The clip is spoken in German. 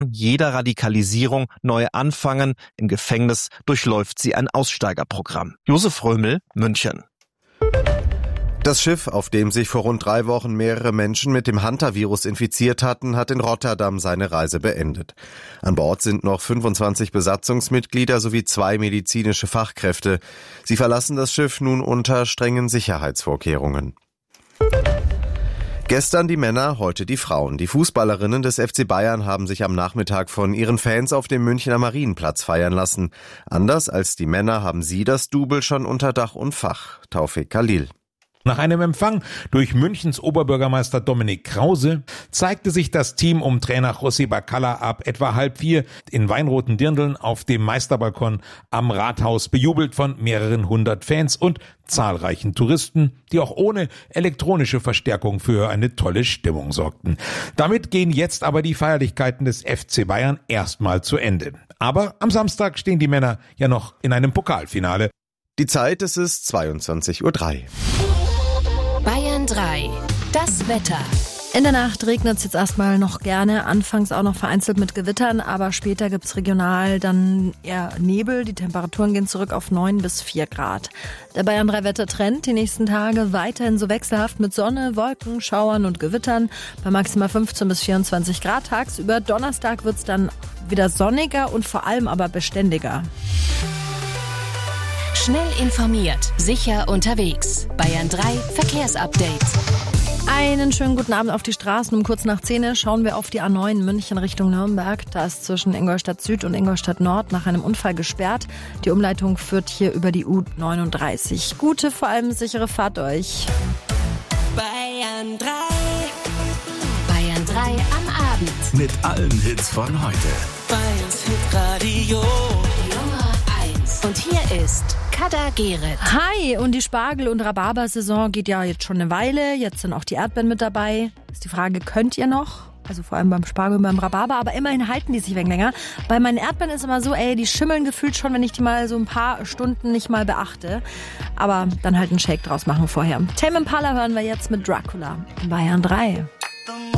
jeder Radikalisierung neu anfangen. Im Gefängnis durchläuft sie ein Aussteigerprogramm. Josef Römel, München. Das Schiff, auf dem sich vor rund 3 Wochen mehrere Menschen mit dem Hantavirus infiziert hatten, hat in Rotterdam seine Reise beendet. An Bord sind noch 25 Besatzungsmitglieder sowie 2 medizinische Fachkräfte. Sie verlassen das Schiff nun unter strengen Sicherheitsvorkehrungen. Gestern die Männer, heute die Frauen. Die Fußballerinnen des FC Bayern haben sich am Nachmittag von ihren Fans auf dem Münchner Marienplatz feiern lassen. Anders als die Männer haben sie das Double schon unter Dach und Fach. Taufik Khalil. Nach einem Empfang durch Münchens Oberbürgermeister Dominik Krause zeigte sich das Team um Trainer José Bacalla ab etwa 3:30 in weinroten Dirndln auf dem Meisterbalkon am Rathaus, bejubelt von mehreren 100 Fans und zahlreichen Touristen, die auch ohne elektronische Verstärkung für eine tolle Stimmung sorgten. Damit gehen jetzt aber die Feierlichkeiten des FC Bayern erstmal zu Ende. Aber am Samstag stehen die Männer ja noch in einem Pokalfinale. Die Zeit, es ist 22:03 Uhr. Bayern 3. Das Wetter. In der Nacht regnet es jetzt erstmal noch gerne, anfangs auch noch vereinzelt mit Gewittern, aber später gibt's regional dann eher Nebel. Die Temperaturen gehen zurück auf 9 bis 4 Grad. Der Bayern 3 Wettertrend die nächsten Tage weiterhin so wechselhaft mit Sonne, Wolken, Schauern und Gewittern bei maximal 15 bis 24 Grad tagsüber. Donnerstag wird's dann wieder sonniger und vor allem aber beständiger. Schnell informiert, sicher unterwegs. Bayern 3 Verkehrsupdate. Einen schönen guten Abend auf die Straßen. Um kurz nach 10 schauen wir auf die A9 München Richtung Nürnberg. Da ist zwischen Ingolstadt Süd und Ingolstadt Nord nach einem Unfall gesperrt. Die Umleitung führt hier über die U39. Gute, vor allem sichere Fahrt euch. Bayern 3. Bayern 3 am Abend. Mit allen Hits von heute. Bayerns Hitradio. Nummer 1. Und hier ist Kader Gerrit. Hi, und die Spargel- und Rhabarbersaison geht ja jetzt schon eine Weile. Jetzt sind auch die Erdbeeren mit dabei. Ist die Frage, könnt ihr noch? Also vor allem beim Spargel und beim Rhabarber, aber immerhin halten die sich ein wenig länger. Bei meinen Erdbeeren ist immer so, die schimmeln gefühlt schon, wenn ich die mal so ein paar Stunden nicht mal beachte. Aber dann halt einen Shake draus machen vorher. Tame Impala hören wir jetzt mit Dracula in Bayern 3.